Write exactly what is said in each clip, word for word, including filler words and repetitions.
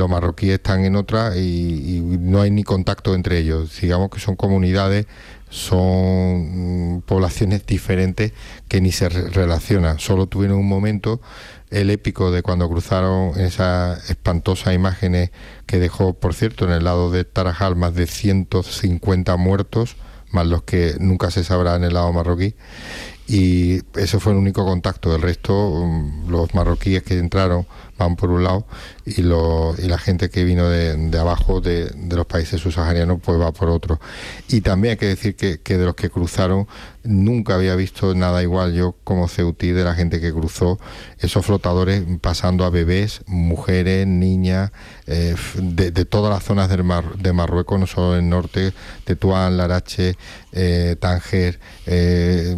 los marroquíes están en otra y, y no hay ni contacto entre ellos. Digamos que son comunidades, son mm, poblaciones diferentes que ni se re- relacionan. Solo tuvieron un momento, el épico de cuando cruzaron esas espantosas imágenes que dejó, por cierto, en el lado de Tarajal más de ciento cincuenta muertos, más los que nunca se sabrá en el lado marroquí. Y ese fue el único contacto. El resto, los marroquíes que entraron van por un lado y, lo, y la gente que vino de, de abajo de, de los países subsaharianos pues va por otro. Y también hay que decir que, que de los que cruzaron nunca había visto nada igual yo como ceutí, de la gente que cruzó, esos flotadores pasando a bebés, mujeres, niñas, eh, de, de todas las zonas del Mar, de Marruecos, no solo el norte, Tetuán, Larache, eh, Tánger, eh,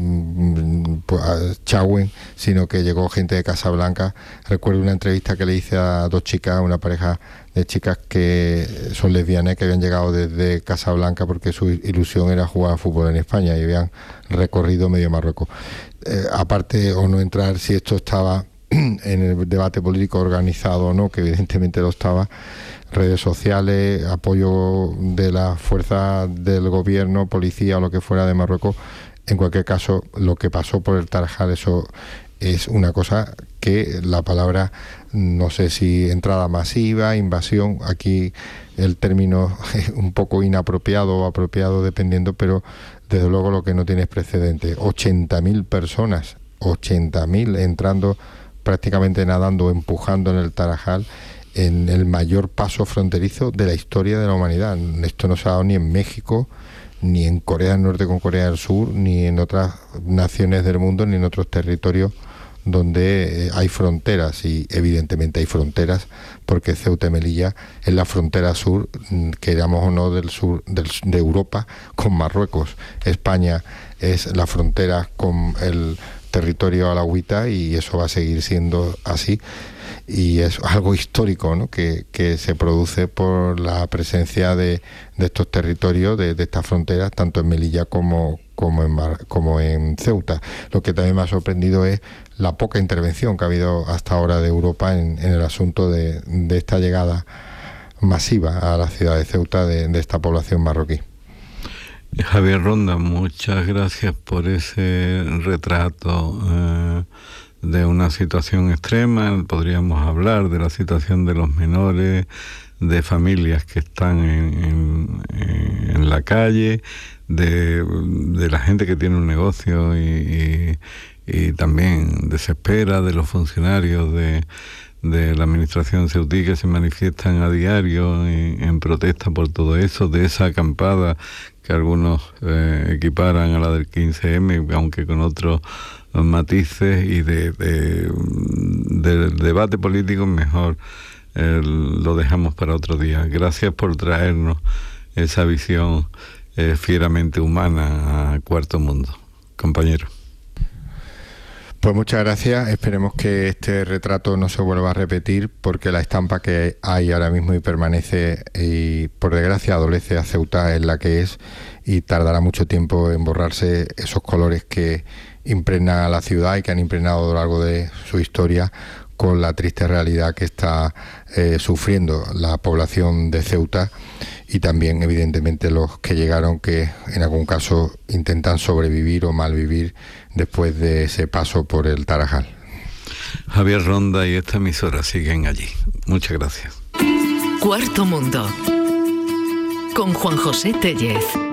pues, Chauen, sino que llegó gente de Casablanca. Recuerdo una entrevista que le hice a dos chicas, una pareja de chicas que son lesbianas, que habían llegado desde Casablanca porque su ilusión era jugar a fútbol en España y habían recorrido medio Marruecos. Eh, aparte, o no entrar si esto estaba en el debate político organizado o no, que evidentemente lo estaba, redes sociales, apoyo de las fuerzas del gobierno, policía o lo que fuera de Marruecos. En cualquier caso, lo que pasó por el Tarajal, eso es una cosa que la palabra, no sé si entrada masiva, invasión, aquí el término es un poco inapropiado o apropiado dependiendo, pero desde luego lo que no tiene es precedente. ochenta mil personas, ochenta mil entrando, prácticamente nadando, empujando en el Tarajal, en el mayor paso fronterizo de la historia de la humanidad. Esto no se ha dado ni en México, ni en Corea del Norte con Corea del Sur, ni en otras naciones del mundo, ni en otros territorios donde hay fronteras, y evidentemente hay fronteras porque Ceuta y Melilla es la frontera sur, queramos o no, del sur del, de Europa con Marruecos. España es la frontera con el territorio alauita y eso va a seguir siendo así, y es algo histórico, ¿no?, que, que se produce por la presencia de, de estos territorios, de, de estas fronteras, tanto en Melilla como, como, en Mar, como en Ceuta. Lo que también me ha sorprendido es la poca intervención que ha habido hasta ahora de Europa en, en el asunto de, de esta llegada masiva a la ciudad de Ceuta de, de esta población marroquí. Javier Ronda, muchas gracias por ese retrato eh, de una situación extrema. Podríamos hablar de la situación de los menores, de familias que están en, en, en la calle, de, de la gente que tiene un negocio y, y, y también desespera, de los funcionarios de, de la administración ceutí que se manifiestan a diario en, en protesta por todo eso, de esa acampada que algunos eh, equiparan a la del quince eme, aunque con otros matices, y de, de, del debate político mejor eh, lo dejamos para otro día. Gracias por traernos esa visión eh, fieramente humana a Cuarto Mundo, compañero. Pues muchas gracias, esperemos que este retrato no se vuelva a repetir, porque la estampa que hay ahora mismo y permanece y por desgracia adolece a Ceuta es la que es, y tardará mucho tiempo en borrarse esos colores que impregnan a la ciudad y que han impregnado a lo largo de su historia, con la triste realidad que está eh, sufriendo la población de Ceuta y también evidentemente los que llegaron, que en algún caso intentan sobrevivir o malvivir después de ese paso por el Tarajal. Javier Ronda y esta emisora siguen allí. Muchas gracias. Cuarto Mundo con Juan José Tellez.